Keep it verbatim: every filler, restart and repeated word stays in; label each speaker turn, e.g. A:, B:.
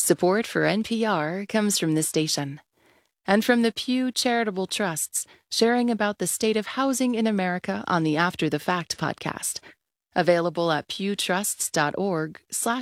A: Support for N P R comes from this station and from the Pew Charitable Trusts, sharing about the state of housing in America on the After the Fact podcast, available at pewtrusts.org slash